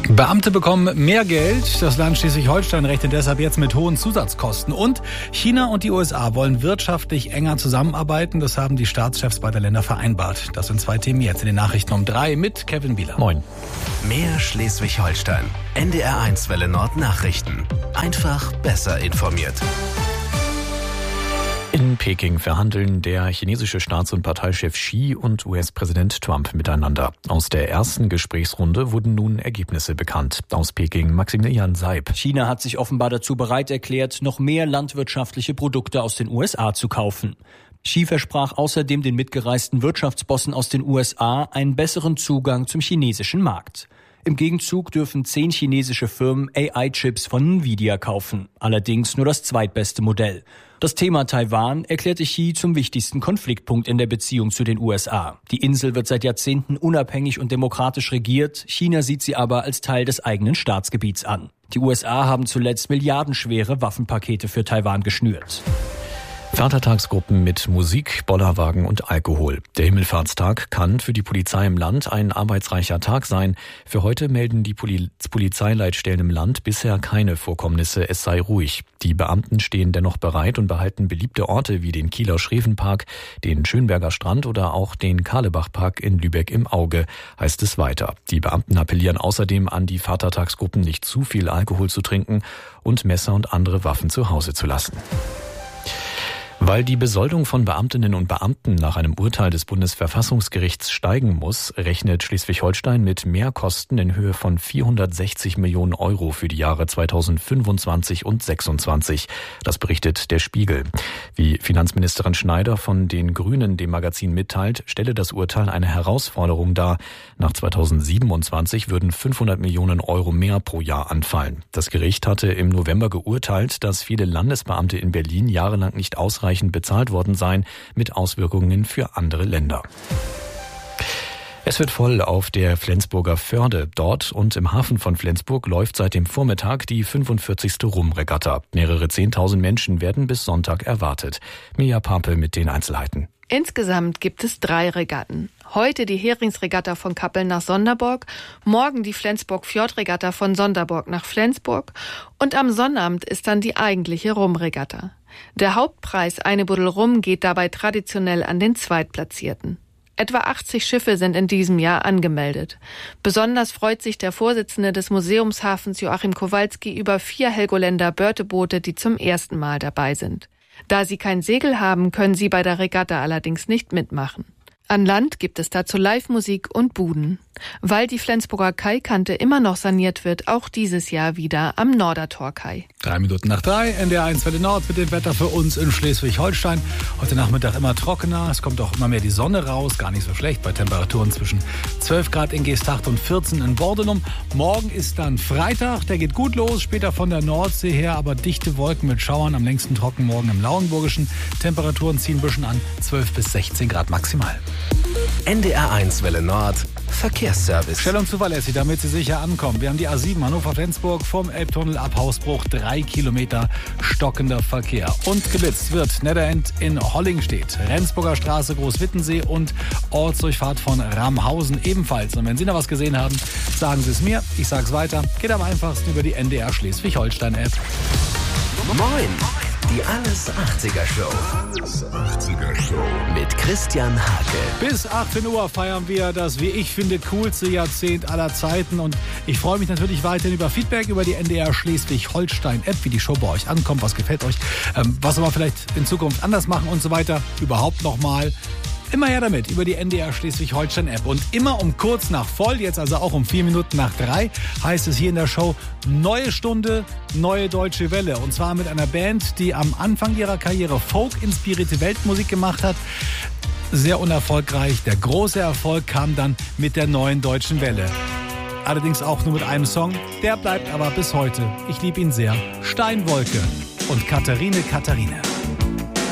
Beamte bekommen mehr Geld. Das Land Schleswig-Holstein rechnet deshalb jetzt mit hohen Zusatzkosten. Und China und die USA wollen wirtschaftlich enger zusammenarbeiten. Das haben die Staatschefs beider Länder vereinbart. Das sind 2 Themen jetzt in den Nachrichten um 3 mit Kevin Bieler. Moin. Mehr Schleswig-Holstein. NDR1 Welle Nord Nachrichten. Einfach besser informiert. In Peking verhandeln der chinesische Staats- und Parteichef Xi und US-Präsident Trump miteinander. Aus der ersten Gesprächsrunde wurden nun Ergebnisse bekannt. Aus Peking Maximilian Seib. China hat sich offenbar dazu bereit erklärt, noch mehr landwirtschaftliche Produkte aus den USA zu kaufen. Xi versprach außerdem den mitgereisten Wirtschaftsbossen aus den USA einen besseren Zugang zum chinesischen Markt. Im Gegenzug dürfen 10 chinesische Firmen AI-Chips von Nvidia kaufen, allerdings nur das zweitbeste Modell. Das Thema Taiwan erklärte Xi zum wichtigsten Konfliktpunkt in der Beziehung zu den USA. Die Insel wird seit Jahrzehnten unabhängig und demokratisch regiert, China sieht sie aber als Teil des eigenen Staatsgebiets an. Die USA haben zuletzt milliardenschwere Waffenpakete für Taiwan geschnürt. Vatertagsgruppen mit Musik, Bollerwagen und Alkohol. Der Himmelfahrtstag kann für die Polizei im Land ein arbeitsreicher Tag sein. Für heute melden die Polizeileitstellen im Land bisher keine Vorkommnisse, es sei ruhig. Die Beamten stehen dennoch bereit und behalten beliebte Orte wie den Kieler Schrevenpark, den Schönberger Strand oder auch den Karlebachpark in Lübeck im Auge, heißt es weiter. Die Beamten appellieren außerdem an die Vatertagsgruppen, nicht zu viel Alkohol zu trinken und Messer und andere Waffen zu Hause zu lassen. Weil die Besoldung von Beamtinnen und Beamten nach einem Urteil des Bundesverfassungsgerichts steigen muss, rechnet Schleswig-Holstein mit Mehrkosten in Höhe von 460 Millionen Euro für die Jahre 2025 und 2026. Das berichtet der Spiegel. Wie Finanzministerin Schneider von den Grünen dem Magazin mitteilt, stelle das Urteil eine Herausforderung dar. Nach 2027 würden 500 Millionen Euro mehr pro Jahr anfallen. Das Gericht hatte im November geurteilt, dass viele Landesbeamte in Berlin jahrelang nicht ausreichend bezahlt worden seien, mit Auswirkungen für andere Länder. Es wird voll auf der Flensburger Förde. Dort und im Hafen von Flensburg läuft seit dem Vormittag die 45. Rumregatta. Mehrere 10.000 Menschen werden bis Sonntag erwartet. Mia Pape mit den Einzelheiten. Insgesamt gibt es 3 Regatten. Heute die Heringsregatta von Kappeln nach Sonderborg, morgen die Flensburg-Fjordregatta von Sonderborg nach Flensburg und am Sonnabend ist dann die eigentliche Rumregatta. Der Hauptpreis eine Buddel Rum geht dabei traditionell an den Zweitplatzierten. Etwa 80 Schiffe sind in diesem Jahr angemeldet. Besonders freut sich der Vorsitzende des Museumshafens Joachim Kowalski über 4 Helgoländer Börteboote, die zum ersten Mal dabei sind. Da sie kein Segel haben, können sie bei der Regatta allerdings nicht mitmachen. An Land gibt es dazu Live-Musik und Buden. Weil die Flensburger Kaikante immer noch saniert wird, auch dieses Jahr wieder am Nordertorkai. 3 Minuten nach 3, NDR1 Welle Nord mit dem Wetter für uns in Schleswig-Holstein. Heute Nachmittag immer trockener, es kommt auch immer mehr die Sonne raus, gar nicht so schlecht, bei Temperaturen zwischen 12 Grad in Geesthacht und 14 in Bordelum. Morgen ist dann Freitag, der geht gut los, später von der Nordsee her, aber dichte Wolken mit Schauern, am längsten trocken morgen im Lauenburgischen. Temperaturen ziehen ein bisschen an, 12 bis 16 Grad maximal. NDR1 Welle Nord Verkehrsservice. Schnell und zuverlässig, damit Sie sicher ankommen. Wir haben die A7 Hannover-Flensburg vom Elbtunnel ab Hausbruch, 3 Kilometer stockender Verkehr. Und geblitzt wird Netherend in Hollingstedt, Rendsburger Straße, Großwittensee und Ortsdurchfahrt von Ramhausen ebenfalls. Und wenn Sie noch was gesehen haben, sagen Sie es mir, ich sage es weiter. Geht am einfachsten über die NDR Schleswig-Holstein-App. Moin, die Alles 80er Show. Alles 80er Show. Mit Christian Hake. Bis 18 Uhr feiern wir das, wie ich finde, coolste Jahrzehnt aller Zeiten. Und ich freue mich natürlich weiterhin über Feedback über die NDR Schleswig-Holstein-App, wie die Show bei euch ankommt, was gefällt euch, was wir vielleicht in Zukunft anders machen und so weiter. Überhaupt nochmal. Immer her damit, über die NDR Schleswig-Holstein-App. Und immer um kurz nach voll, jetzt also auch um 4 Minuten nach 3, heißt es hier in der Show Neue Stunde, neue deutsche Welle. Und zwar mit einer Band, die am Anfang ihrer Karriere Folk-inspirierte Weltmusik gemacht hat. Sehr unerfolgreich. Der große Erfolg kam dann mit der neuen deutschen Welle. Allerdings auch nur mit einem Song. Der bleibt aber bis heute. Ich liebe ihn sehr. Steinwolke und Katharine.